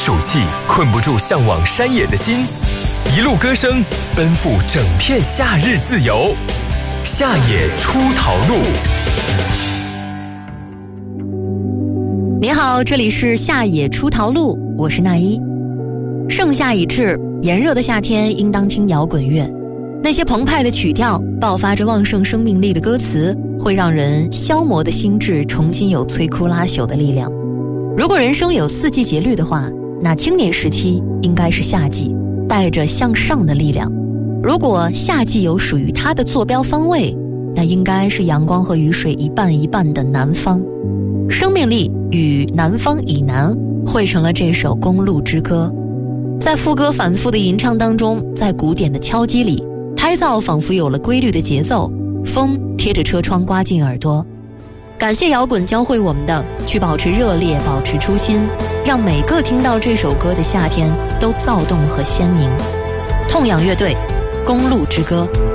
暑气困不住向往山野的心，一路歌声奔赴整片夏日自由。夏野出逃路。 你好，这里是夏野出逃路，我是那一。盛夏已至，炎热的夏天应当听摇滚乐，那些澎湃的曲调，爆发着旺盛生命力的歌词，会让人消磨的心智重新有摧枯拉朽的力量。如果人生有四季节律的话，那青年时期应该是夏季，带着向上的力量。如果夏季有属于它的坐标方位，那应该是阳光和雨水一半一半的南方。生命力与南方以南汇成了这首公路之歌。在副歌反复的吟唱当中，在鼓点的敲击里，胎噪仿佛有了规律的节奏，风贴着车窗刮进耳朵。感谢摇滚教会我们的去保持热烈，保持初心，让每个听到这首歌的夏天都躁动和鲜明。痛仰乐队，公路之歌。